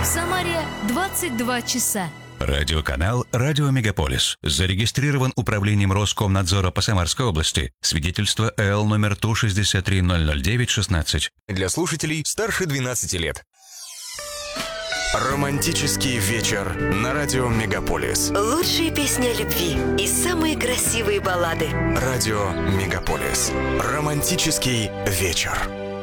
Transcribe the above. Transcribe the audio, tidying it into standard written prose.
В Самаре 22 часа. Радиоканал «Радио Мегаполис». Зарегистрирован Управлением Роскомнадзора по Самарской области. Свидетельство ЭЛ номер 163-009-16. Для слушателей старше 12 лет. Романтический вечер на радио Мегаполис. Лучшие песни о любви и самые красивые баллады. Радио Мегаполис. Романтический вечер.